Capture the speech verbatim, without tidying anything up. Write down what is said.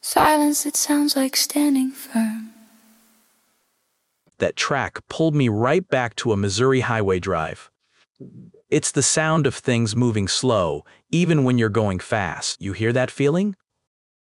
Silence that sounds like standing firm. That track pulled me right back to a Missouri highway drive. It's the sound of things moving slow, even when you're going fast. You hear that feeling?